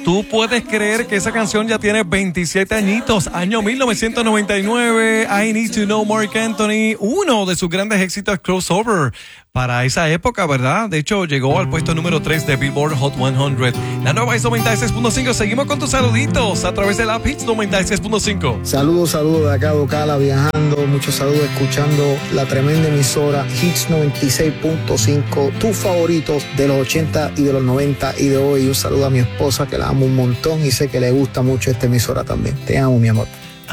Tú puedes creer que esa canción ya tiene 27 añitos, año 1999, I Need to Know Mark Anthony, uno de sus grandes éxitos crossover para esa época, ¿verdad? De hecho, llegó al puesto número 3 de Billboard Hot 100. La nueva es 96.5. Seguimos con tus saluditos a través de la Hits 96.5. Saludos de acá de Ocala, viajando. Muchos saludos, escuchando la tremenda emisora Hits 96.5. Tus favoritos de los 80 y de los 90 y de hoy. Un saludo a mi esposa, que la amo un montón y sé que le gusta mucho esta emisora también. Te amo, mi amor.